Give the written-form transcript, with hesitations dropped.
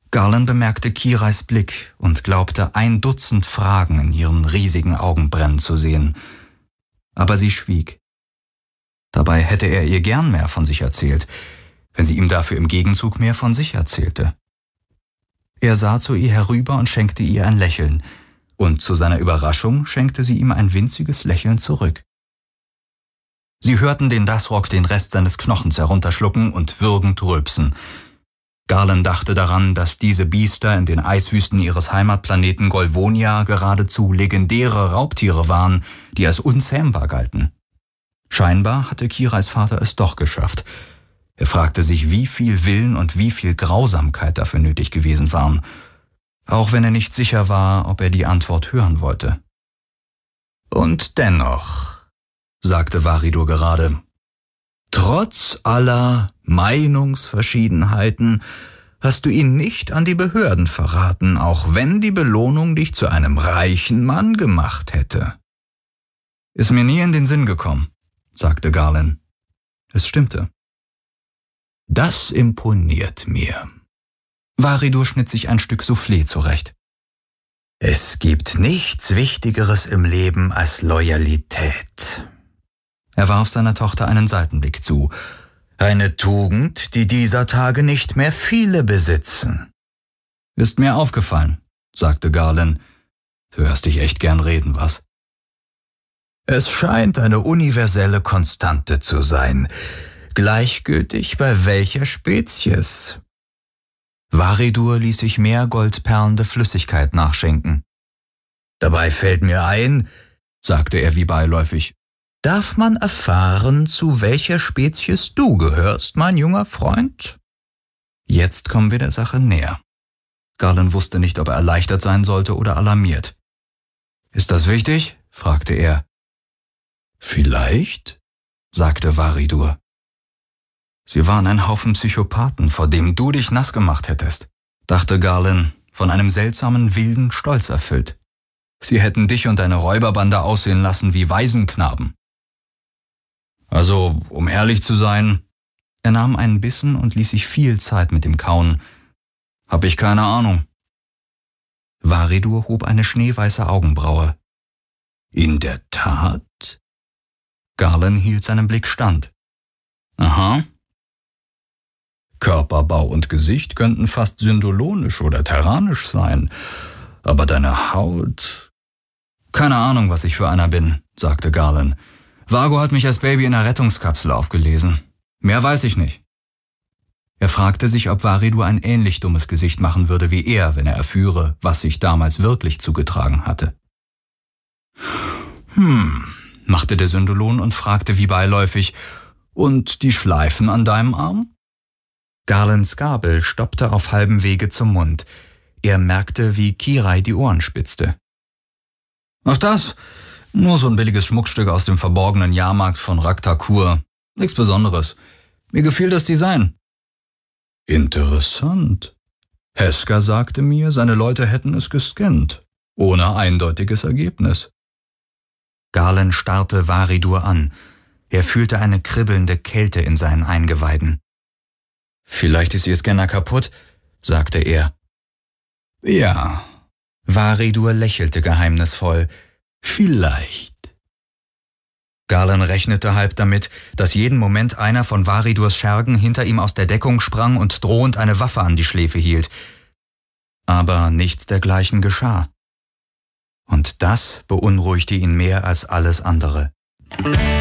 Garland bemerkte Kirais Blick und glaubte, 1 Dutzend Fragen in ihren riesigen Augen brennen zu sehen. Aber sie schwieg. Dabei hätte er ihr gern mehr von sich erzählt, wenn sie ihm dafür im Gegenzug mehr von sich erzählte. Er sah zu ihr herüber und schenkte ihr ein Lächeln, und zu seiner Überraschung schenkte sie ihm ein winziges Lächeln zurück. Sie hörten den Dasrock den Rest seines Knochens herunterschlucken und würgend rülpsen. Garland dachte daran, dass diese Biester in den Eiswüsten ihres Heimatplaneten Golvonia geradezu legendäre Raubtiere waren, die als unzähmbar galten. Scheinbar hatte Kirais Vater es doch geschafft. Er fragte sich, wie viel Willen und wie viel Grausamkeit dafür nötig gewesen waren, auch wenn er nicht sicher war, ob er die Antwort hören wollte. »Und dennoch«, sagte Varidur gerade, »trotz aller Meinungsverschiedenheiten hast du ihn nicht an die Behörden verraten, auch wenn die Belohnung dich zu einem reichen Mann gemacht hätte.« »Ist mir nie in den Sinn gekommen«, sagte Garland. Es stimmte. »Das imponiert mir.« Varidur schnitt sich ein Stück Soufflé zurecht. »Es gibt nichts Wichtigeres im Leben als Loyalität.« Er warf seiner Tochter einen Seitenblick zu. »Eine Tugend, die dieser Tage nicht mehr viele besitzen.« »Ist mir aufgefallen«, sagte Garland. »Du hörst dich echt gern reden, was?« »Es scheint eine universelle Konstante zu sein, gleichgültig bei welcher Spezies.« Varidur ließ sich mehr goldperlende Flüssigkeit nachschenken. »Dabei fällt mir ein«, sagte er wie beiläufig, »darf man erfahren, zu welcher Spezies du gehörst, mein junger Freund?« Jetzt kommen wir der Sache näher. Garland wusste nicht, ob er erleichtert sein sollte oder alarmiert. »Ist das wichtig?« fragte er. »Vielleicht«, sagte Varidur. »Sie waren ein Haufen Psychopathen, vor dem du dich nass gemacht hättest«, dachte Garland, von einem seltsamen, wilden Stolz erfüllt. »Sie hätten dich und deine Räuberbande aussehen lassen wie Waisenknaben.« »Also, um ehrlich zu sein«, er nahm einen Bissen und ließ sich viel Zeit mit dem Kauen, »hab ich keine Ahnung.« Varidur hob eine schneeweiße Augenbraue. »In der Tat?« Garland hielt seinen Blick stand. »Aha.« »Körperbau und Gesicht könnten fast syndolonisch oder terranisch sein, aber deine Haut...« »Keine Ahnung, was ich für einer bin«, sagte Garland. »Vago hat mich als Baby in einer Rettungskapsel aufgelesen. Mehr weiß ich nicht.« Er fragte sich, ob Varidur ein ähnlich dummes Gesicht machen würde wie er, wenn er erführe, was sich damals wirklich zugetragen hatte. Machte der Syndolon und fragte wie beiläufig, »Und die Schleifen an deinem Arm?« Garlands Gabel stoppte auf halbem Wege zum Mund. Er merkte, wie Kirai die Ohren spitzte. »Ach das? Nur so ein billiges Schmuckstück aus dem verborgenen Jahrmarkt von Raktakur. Nichts Besonderes. Mir gefiel das Design.« »Interessant. Heska sagte mir, seine Leute hätten es gescannt, ohne eindeutiges Ergebnis.« Garland starrte Varidur an. Er fühlte eine kribbelnde Kälte in seinen Eingeweiden. »Vielleicht ist ihr Scanner kaputt«, sagte er. »Ja.« Varidur lächelte geheimnisvoll. »Vielleicht.« Garland rechnete halb damit, dass jeden Moment einer von Varidurs Schergen hinter ihm aus der Deckung sprang und drohend eine Waffe an die Schläfe hielt. Aber nichts dergleichen geschah. Und das beunruhigte ihn mehr als alles andere.